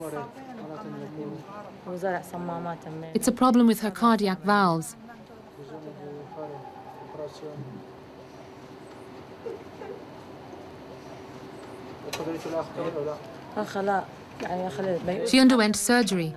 It's a problem with her cardiac valves. She underwent surgery